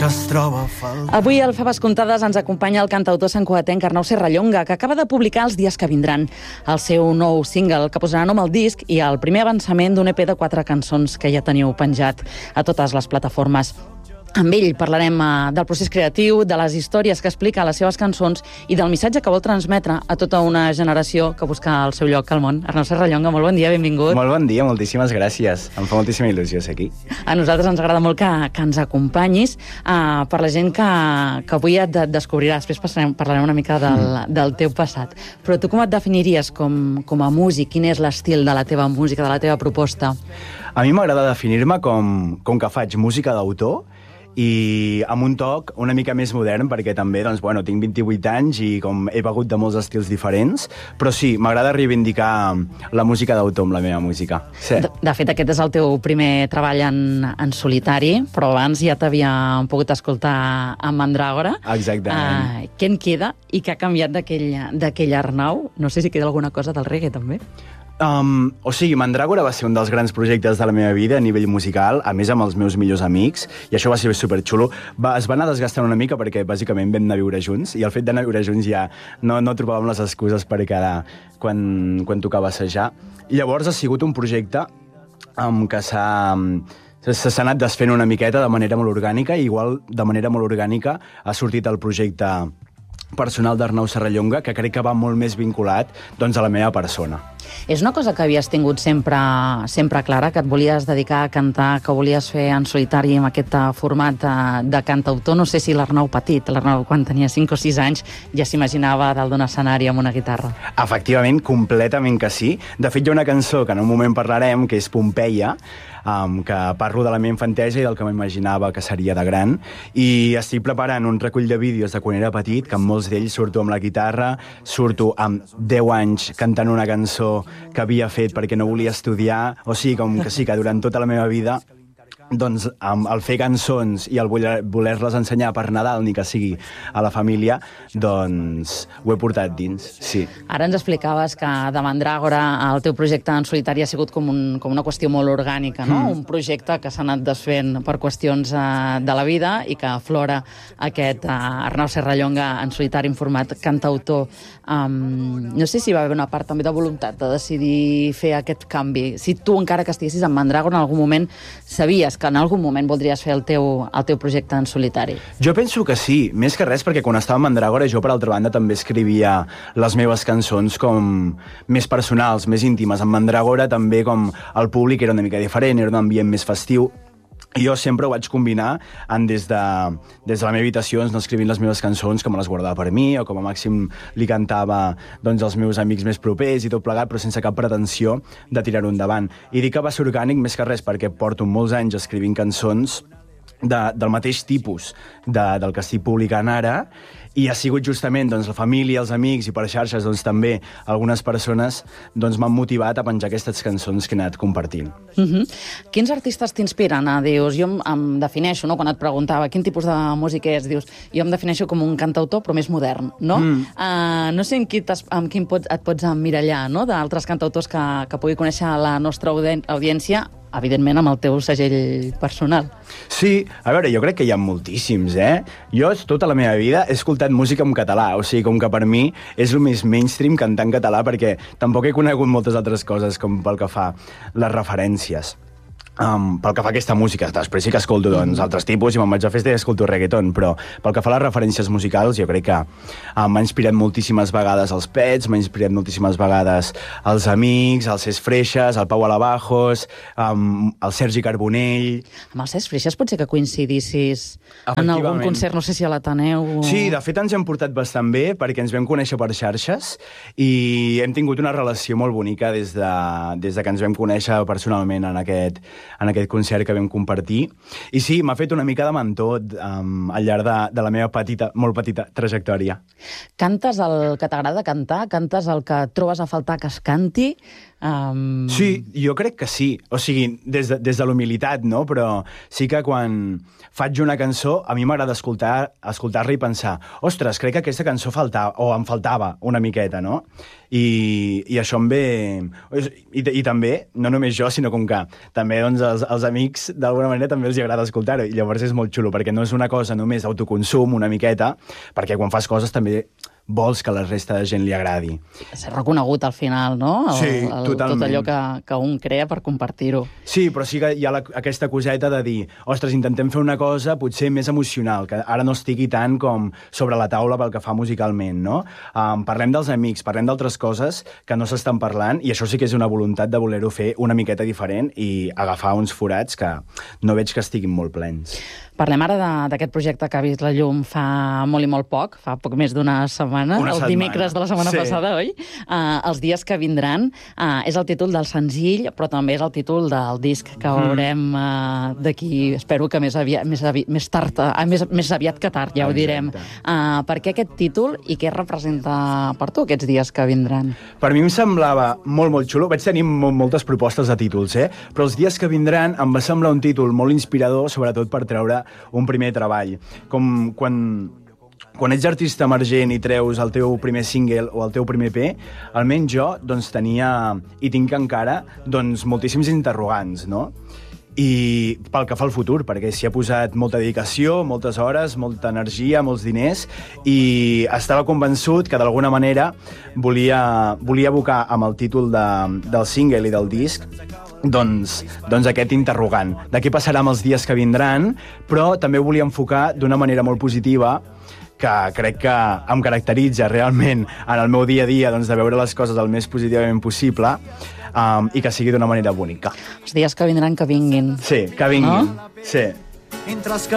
que es troba a faltar. Avui al Faves Comptades ens acompanya el cantautor santcugatenc Arnau Serrallonga, que acaba de publicar Els dies que vindran, el seu nou single, que posarà nom al disc i el primer avançament d'un EP de 4 cançons que ja teniu penjat a totes les plataformes. Amb ell parlarem del procés creatiu, de les històries que explica a les seves cançons i del missatge que vol transmetre a tota una generació que busca el seu lloc al món. Arnau Serrallonga, molt bon dia, benvingut. Molt bon dia, moltíssimes gràcies. Em fa moltíssima il·lusió ser aquí. A nosaltres ens agrada molt que ens acompanyis. Per la gent que avui et descobrirà, després parlarem una mica del teu passat. Però tu com et definiries com a músic? Quin és l'estil de la teva música, de la teva proposta? A mi m'agrada definir-me com que faig música d'autor i amb un toc una mica més modern, perquè també tinc 28 anys i com he begut de molts estils diferents, però sí, m'agrada reivindicar la música d'autor amb la meva música. Sí. De fet, aquest és el teu primer treball en solitari, però abans ja t'havíem pogut escoltar amb Mandràgora. Exactament. Què en queda i què ha canviat d'aquell Arnau? No sé si queda alguna cosa del reggae, també. Mandràgora va ser un dels grans projectes de la meva vida a nivell musical, a més amb els meus millors amics, i això va ser superxulo. Es va anar desgastant una mica perquè bàsicament vam anar a viure junts, i el fet d'anar a viure junts ja no trobàvem les excuses per quedar quan tocava assajar. I llavors ha sigut un projecte que s'ha anat desfent una miqueta de manera molt orgànica, i igual de manera molt orgànica ha sortit el projecte personal d'Arnau Serrallonga, que crec que va molt més vinculat a la meva persona. És una cosa que havies tingut sempre clara, que et volies dedicar a cantar, que volies fer en solitari amb aquest format de cantautor? No sé si l'Arnau petit, l'Arnau quan tenia 5 o 6 anys, ja s'imaginava dalt d'un escenari amb una guitarra. Efectivament, completament que sí. De fet, hi ha una cançó que en un moment parlarem, que és Pompeia, que parlo de la meva infantesa i del que m'imaginava que seria de gran, i estic preparant un recull de vídeos de quan era petit, que en molts d'ells surto amb la guitarra, surto amb 10 anys cantant una cançó que havia fet perquè no volia estudiar, o sigui, com que sí, que durant tota la meva vida el fer cançons i el voler-les ensenyar per Nadal, ni que sigui a la família, ho he portat dins, sí. Ara ens explicaves que de Mandràgora el teu projecte en solitari ha sigut com una qüestió molt orgànica, no? Un projecte que s'ha anat desfent per qüestions de la vida i que aflora aquest Arnau Serrallonga en solitari en format cantautor. No sé si va haver una part també de voluntat de decidir fer aquest canvi. Si tu, encara que estiguessis en Mandràgora, en algun moment sabies que en algun moment voldries fer el teu projecte en solitari. Jo penso que sí, més que res, perquè quan estava a Mandràgora jo, per altra banda, també escrivia les meves cançons com més personals, més íntimes. En Mandràgora també com el públic era una mica diferent, era un ambient més festiu. I jo sempre ho vaig combinar des de la meva habitació, escrivint les meves cançons, que me les guardava per mi, o com a màxim li cantava als meus amics més propers i tot plegat, però sense cap pretensió de tirar-ho endavant. I dic que va ser orgànic més que res perquè porto molts anys escrivint cançons del mateix tipus del que estic publicant ara, i ha sigut justament la família, els amics i per xarxes també algunes persones m'han motivat a penjar aquestes cançons que he anat compartint. Quins artistes t'inspiren? Dius, jo em defineixo, quan et preguntava quin tipus de música és, dius, jo em defineixo com un cantautor però més modern, no? No sé amb quin et pots emmirallar, no? D'altres cantautors que pugui conèixer la nostra audiència, evidentment amb el teu segell personal. Sí, a veure, jo crec que hi ha moltíssims, Jo tota la meva vida he escoltat música en català, o sigui, com que per mi és el més mainstream cantar en català, perquè tampoc he conegut moltes altres coses com pel que fa les referències. Pel que fa a aquesta música, després sí que escolto altres tipus, i me'n vaig a festa i escolto reggaeton, però pel que fa a les referències musicals jo crec que m'ha inspirat moltíssimes vegades els Pets, m'ha inspirat moltíssimes vegades els Amics, els Cés Freixes, el Pau Alabajos, el Sergi Carbonell... Amb els Cés Freixes potser que coincidissis en algun concert, no sé si a l'Ateneu... Sí, de fet ens hem portat bastant bé perquè ens vam conèixer per xarxes i hem tingut una relació molt bonica des de que ens vam conèixer personalment en aquest concert que vam compartir. I sí, m'ha fet una mica de mentor al llarg de la meva molt petita trajectòria. Cantes el que t'agrada cantar? Cantes el que trobes a faltar que es canti? Sí, jo crec que sí. O sigui, des de l'humilitat, no? Però sí que quan faig una cançó, a mi m'agrada escoltar-la i pensar, ostres, crec que aquesta cançó faltava, o em faltava una miqueta, no? I això em ve... I també, no només jo, sinó com que també doncs, els amics, d'alguna manera, també els agrada escoltar-ho. I llavors és molt xulo, perquè no és una cosa només d'autoconsum, una miqueta, perquè quan fas coses també vols que la resta de gent li agradi. Ser reconegut al final, no? Sí, totalment. Tot allò que un crea per compartir-ho. Sí, però sí que hi ha aquesta coseta de dir, ostres, intentem fer una cosa potser més emocional, que ara no estigui tant com sobre la taula pel que fa musicalment, no? Parlem dels amics, parlem d'altres coses que no s'estan parlant, i això sí que és una voluntat de voler-ho fer una miqueta diferent i agafar uns forats que no veig que estiguin molt plens. Parlem ara d'aquest projecte que ha vist la llum fa molt i molt poc, fa poc més d'una setmana, dimecres de la setmana passada, oi? Els dies que vindran és el títol del senzill, però també és el títol del disc que veurem d'aquí, espero que més aviat que tard, ja ho direm. Per què aquest títol i què representa per tu aquests dies que vindran? Per mi em semblava molt, molt xulo. Vaig tenir moltes propostes de títols, però els dies que vindran em va semblar un títol molt inspirador, sobretot per treure un primer treball. Com quan ets artista emergent i treus el teu primer single o el teu primer EP, almenys jo doncs, tenia, i tinc encara, doncs, moltíssims interrogants, no? I pel que fa al futur, perquè s'hi ha posat molta dedicació, moltes hores, molta energia, molts diners, i estava convençut que d'alguna manera volia abocar amb el títol del single i del disc doncs aquest interrogant de què passarà amb els dies que vindran, però també ho volia enfocar d'una manera molt positiva, que crec que em caracteritza realment en el meu dia a dia, doncs, de veure les coses el més positivament possible, i que sigui d'una manera bonica. Els dies que vindran, que vinguin. Sí, que vinguin. No? Sí.